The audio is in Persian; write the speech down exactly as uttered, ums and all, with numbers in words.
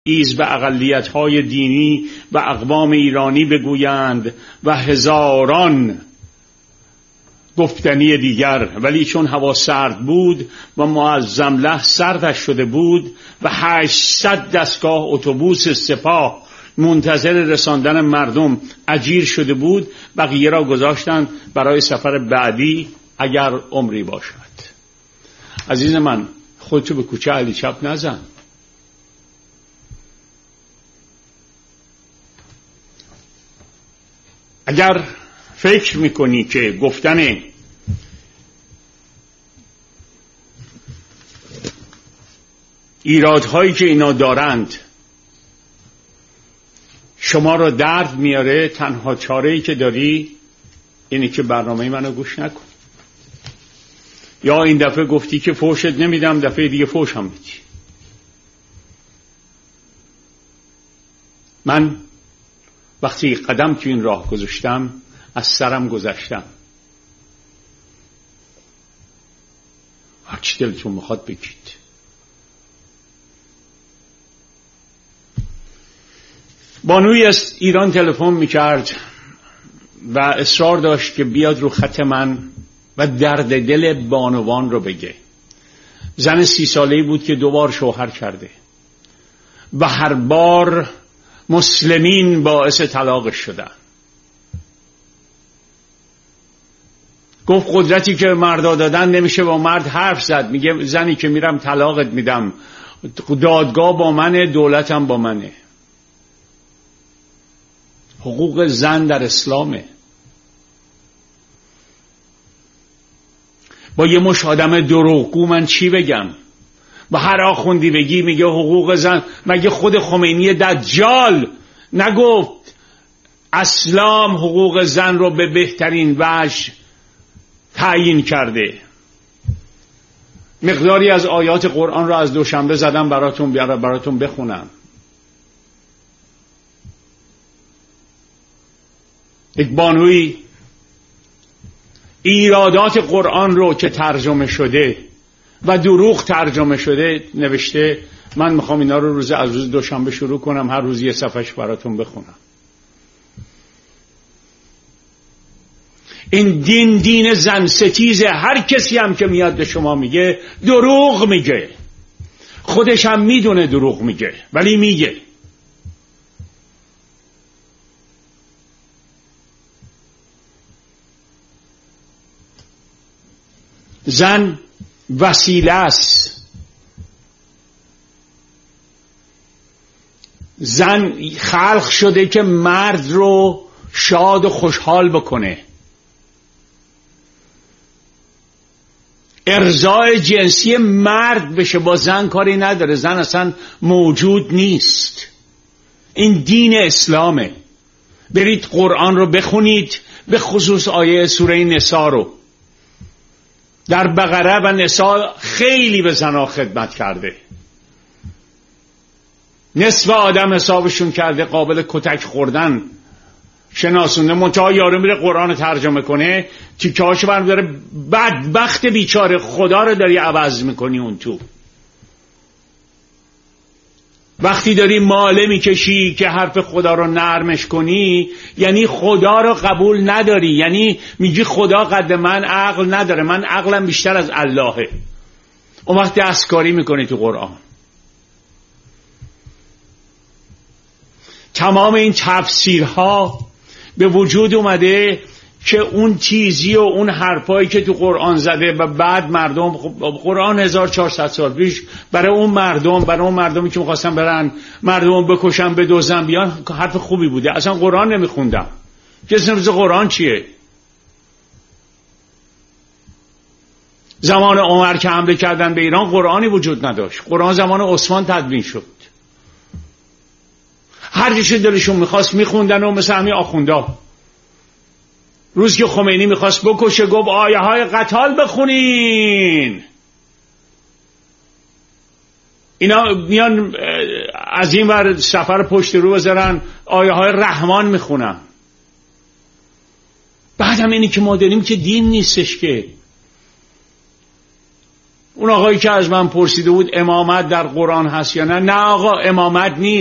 ایز به اقلیت‌های دینی و اقوام ایرانی بگویند و هزاران گفتنی دیگر، ولی چون هوا سرد بود و معظم له سردش شده بود و هشتصد دستگاه اتوبوس سپاه منتظر رساندن مردم اجیر شده بود، بقیه را گذاشتند برای سفر بعدی اگر عمری باشد. عزیز من، خودتو به کوچه علی چپ نزن. اگر فکر میکنی که گفتن ایرادهایی که اینا دارند شما را درد میاره، تنها چاره‌ای که داری اینه که برنامه منو گوش نکن. یا این دفعه گفتی که فوشت نمیدم، دفعه دیگه فوش هم میدی. من وقتی قدم تو این راه گذاشتم از سرم گذشتم. هرچی دلتون میخواد بگید. بانوی از ایران تلفن میکرد و اصرار داشت که بیاد رو خط من و درد دل بانوان رو بگه. زن سی ساله‌ای بود که دو بار شوهر کرده و هر بار مسلمین باعث طلاقش شدن. گفت قدرتی که مردا دادن نمیشه با مرد حرف زد. میگه زنی که میرم طلاقت میدم، دادگاه با منه، دولتم با منه. حقوق زن در اسلامه. با یه مش آدم دروغگو من چی بگم؟ با هر آخوندی بگی میگه حقوق زن. مگه خود خمینی دجال نگفت اسلام حقوق زن رو به بهترین وجه تعیین کرده؟ مقداری از آیات قرآن رو از دوشنبه زدم براتون براتون بخونم. یک بانوی ایرادات قرآن رو که ترجمه شده و دروغ ترجمه شده نوشته. من میخوام اینا رو روز از روز دوشنبه شروع کنم، هر روز یه صفحش براتون بخونم. این دین دین زن ستیزه. هر کسی هم که میاد به شما میگه دروغ میگه، خودش هم میدونه دروغ میگه ولی میگه. زن وسیله است. زن خلق شده که مرد رو شاد و خوشحال بکنه. ارضای جنسی مرد بشه، با زن کاری نداره. زن اصلا موجود نیست. این دین اسلامه. برید قرآن رو بخونید، به خصوص آیه سوره نساء رو. در بقره و نساء خیلی به زنها خدمت کرده. نصف آدم حسابشون کرده قابل کتک خوردن شناسونده. منتها یارو میره قرآن ترجمه کنه، تیکه هاشو برمی داره. بدبخت بیچاره، خدا رو داری عوض میکنی اون تو. وقتی داری ماله میکشی که حرف خدا رو نرمش کنی، یعنی خدا رو قبول نداری. یعنی میگی خدا قد من عقل نداره، من عقلم بیشتر از اللهه. اون وقت دستکاری میکنی تو قرآن. تمام این تفسیرها به وجود اومده که اون چیزی و اون حرفایی که تو قرآن زده و بعد مردم، قرآن هزار و چهارصد سال پیش برای اون مردم، برای اون مردمی که میخواستن برن مردم بکشن بدزدن بیان، حرف خوبی بوده. اصلا قرآن نمیخوندم. کسی نمی‌دونه قرآن چیه. زمان عمر که حمله کردن به ایران قرآنی وجود نداشت. قرآن زمان عثمان تدوین شد. هر چیزی دلشون میخواست میخوندن و مثل همین آخوندا. روز که خمینی میخواست بکشه گفت آیه های قتال بخونین. اینا میان از این ور سفر پشت رو بذارن آیه های رحمان میخونن. بعد هم اینی که ما داریم که دین نیستش که. اون آقایی که از من پرسیده بود امامت در قرآن هست یا نه، نه آقا امامت نیست.